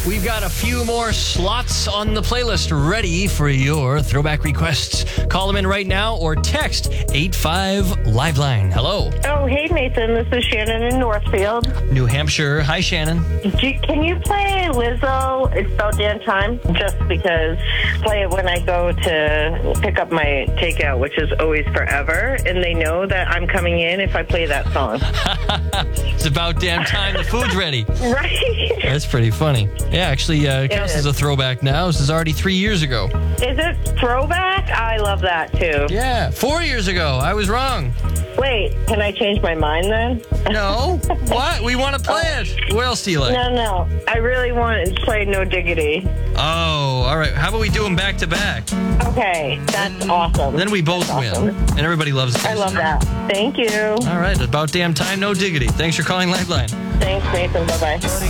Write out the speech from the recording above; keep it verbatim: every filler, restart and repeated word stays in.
We've got a few more slots on the playlist ready for your throwback requests. Call them in right now or text eight five Liveline. Hello. Oh, hey, Nathan. This is Shannon in Northfield. New Hampshire. Hi, Shannon. Do you, can you play Lizzo, It's About Damn Time? Just because play it when I go to pick up my takeout, which is always forever, and they know that I'm coming in if I play that song. It's about damn time the food's ready. Right? That's pretty funny. Yeah, actually, uh, it counts It as a throwback now. This is already three years ago. Is it throwback? I love that, too. Yeah, four years ago. I was wrong. Wait, can I change my mind then? No. What? We want to play it. What else do you like? No, no. I really want to play No Diggity. Oh, all right. How about we do them back to back? Okay, that's awesome. Then we both That's win. awesome. And everybody loves it. I love that. Thank you. All right. About damn time, no diggity. Thanks for calling Lifeline. Thanks, Nathan. Bye-bye.